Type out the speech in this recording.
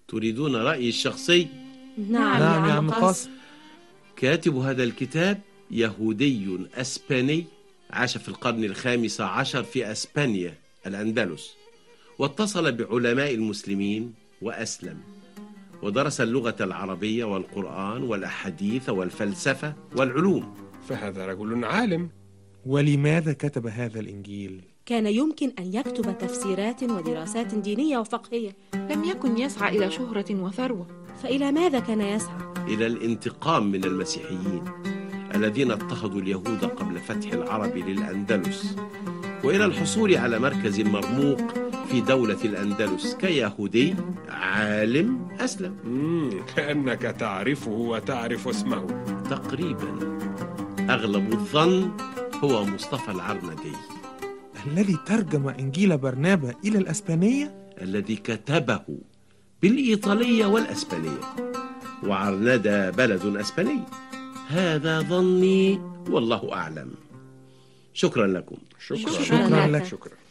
تريدون رأيي الشخصي؟ نعم يا عم قاسم. كاتب هذا الكتاب يهودي أسباني، عاش في القرن ال15 في أسبانيا الأندلس، واتصل بعلماء المسلمين وأسلم، ودرس اللغة العربية والقرآن والأحاديث والفلسفة والعلوم. فهذا رجل عالم. ولماذا كتب هذا الإنجيل؟ كان يمكن أن يكتب تفسيرات ودراسات دينية وفقهية. لم يكن يسعى إلى شهرة وثروة. فإلى ماذا كان يسعى؟ إلى الانتقام من المسيحيين الذين اضطهدوا اليهود قبل فتح العرب للأندلس، وإلى الحصول على مركز مرموق في دولة الأندلس كيهودي عالم أسلم. كأنك تعرفه وتعرف اسمه. تقريبا. أغلب الظن هو مصطفى العرندي الذي ترجم إنجيل برنابا إلى الأسبانية، الذي كتبه بالإيطالية والأسبانية، وعرندا بلد أسباني. هذا ظني والله أعلم. شكرا لكم. شكرا لك. شكرا.